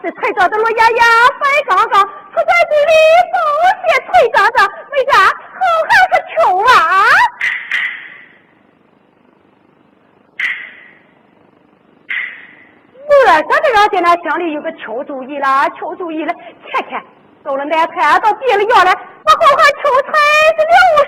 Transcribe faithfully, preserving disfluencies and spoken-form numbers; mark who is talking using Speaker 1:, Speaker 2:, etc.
Speaker 1: 这菜枣子落呀呀白杠杠，出在嘴里不些脆渣渣，为啥好汉是球啊？我说这个在那乡里有个求主意了，求主意了，看看到了那菜到别了药了，那好汉求财是六